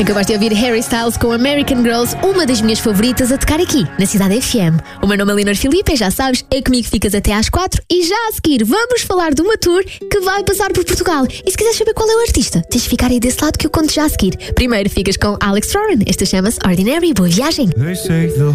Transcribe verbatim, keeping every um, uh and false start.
Acabaste de ouvir Harry Styles com American Girls, uma das minhas favoritas a tocar aqui, na Cidade F M. O meu nome é Leonor Filipe e já sabes, é comigo que ficas até às quatro e já a seguir vamos falar de uma tour que vai passar por Portugal. E se quiseres saber qual é o artista, tens de ficar aí desse lado que eu conto já a seguir. Primeiro ficas com Alex Warren, esta chama-se Ordinary. Boa viagem!